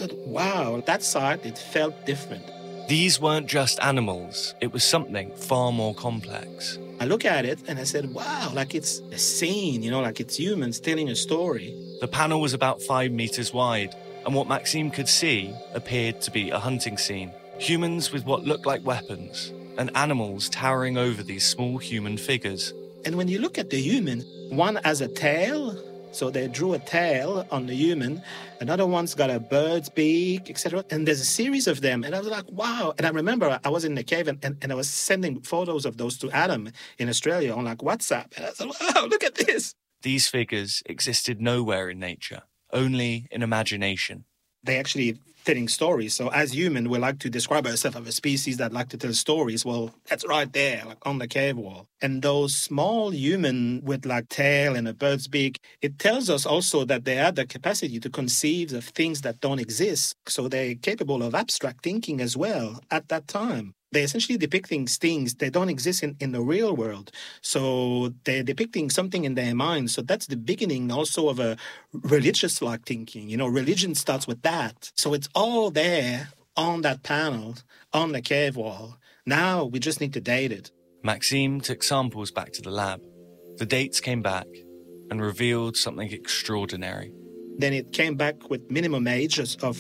said, wow, that side, it felt different. These weren't just animals. It was something far more complex. I look at it and I said, wow, like it's a scene, like it's humans telling a story. The panel was about 5 meters wide, and what Maxime could see appeared to be a hunting scene. Humans with what looked like weapons, and animals towering over these small human figures. And when you look at the human, one has a tail, so they drew a tail on the human. Another one's got a bird's beak, etc. And there's a series of them. And I was like, wow. And I remember I was in the cave and I was sending photos of those to Adam in Australia on like WhatsApp. And I said, wow, look at this. These figures existed nowhere in nature, only in imagination. They actually telling stories. So as human, we like to describe ourselves as a species that like to tell stories. Well, that's right there, like on the cave wall. And those small human with like tail and a bird's beak, it tells us also that they have the capacity to conceive of things that don't exist. So they're capable of abstract thinking as well at that time. They're essentially depicting things that don't exist in the real world. So they're depicting something in their mind. So that's the beginning also of a religious-like thinking. Religion starts with that. So it's all there on that panel, on the cave wall. Now we just need to date it. Maxime took samples back to the lab. The dates came back and revealed something extraordinary. Then it came back with minimum ages of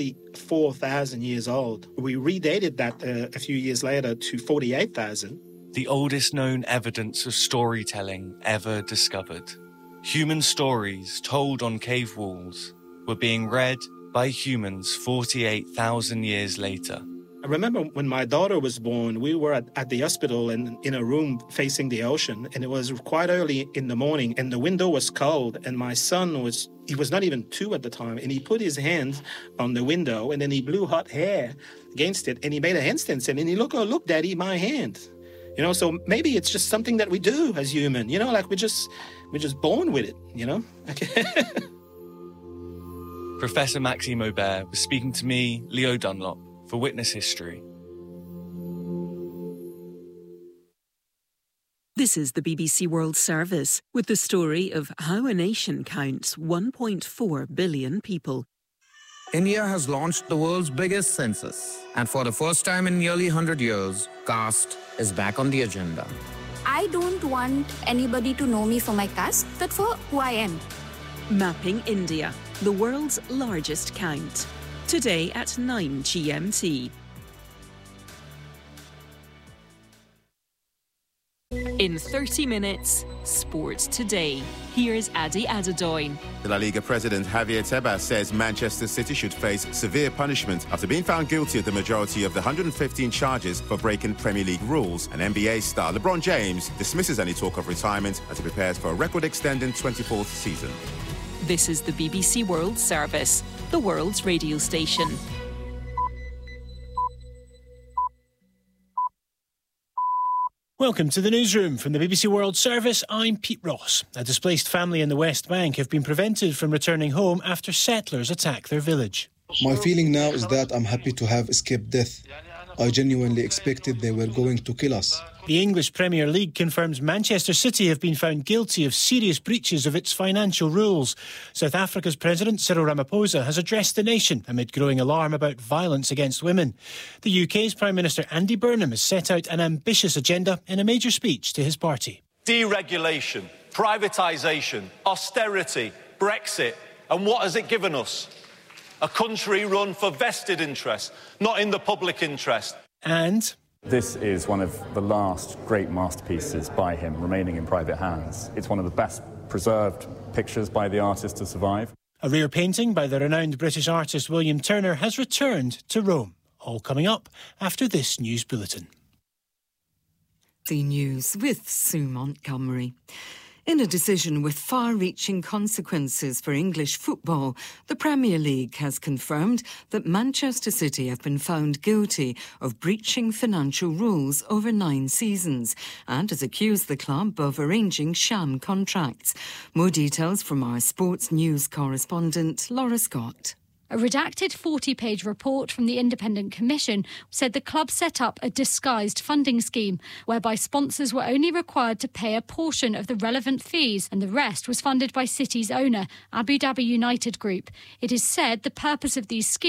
44,000 years old. We redated that a few years later to 48,000. The oldest known evidence of storytelling ever discovered. Human stories told on cave walls were being read by humans 48,000 years later. I remember when my daughter was born, we were at the hospital and in a room facing the ocean, and it was quite early in the morning, and the window was cold, and my son was not even 2 at the time, and he put his hand on the window, and then he blew hot air against it, and he made a handstand, and he look, Daddy, my hand. So maybe it's just something that we do as human, like we're just born with it, Professor Maxime Aubert was speaking to me, Leo Dunlop, for Witness History. This is the BBC World Service with the story of how a nation counts 1.4 billion people. India has launched the world's biggest census, and for the first time in nearly 100 years, caste is back on the agenda. I don't want anybody to know me for my caste, but for who I am. Mapping India, the world's largest count. Today at 9 GMT. In 30 minutes, Sport Today. Here's Adi Adedoyin. The La Liga president Javier Tebas says Manchester City should face severe punishment after being found guilty of the majority of the 115 charges for breaking Premier League rules. And NBA star LeBron James dismisses any talk of retirement as he prepares for a record-extending 24th season. This is the BBC World Service, the world's radio station. Welcome to the newsroom from the BBC World Service. I'm Pete Ross. A displaced family in the West Bank have been prevented from returning home after settlers attack their village. My feeling now is that I'm happy to have escaped death. I genuinely expected they were going to kill us. The English Premier League confirms Manchester City have been found guilty of serious breaches of its financial rules. South Africa's President Cyril Ramaphosa has addressed the nation amid growing alarm about violence against women. The UK's Prime Minister Andy Burnham has set out an ambitious agenda in a major speech to his party. Deregulation, privatisation, austerity, Brexit. And what has it given us? A country run for vested interests, not in the public interest. And this is one of the last great masterpieces by him remaining in private hands. It's one of the best preserved pictures by the artist to survive. A rare painting by the renowned British artist William Turner has returned to Rome. All coming up after this news bulletin. The news with Sue Montgomery. In a decision with far-reaching consequences for English football, the Premier League has confirmed that Manchester City have been found guilty of breaching financial rules over 9 seasons and has accused the club of arranging sham contracts. More details from our sports news correspondent, Laura Scott. A redacted 40-page report from the Independent Commission said the club set up a disguised funding scheme whereby sponsors were only required to pay a portion of the relevant fees and the rest was funded by City's owner, Abu Dhabi United Group. It is said the purpose of these schemes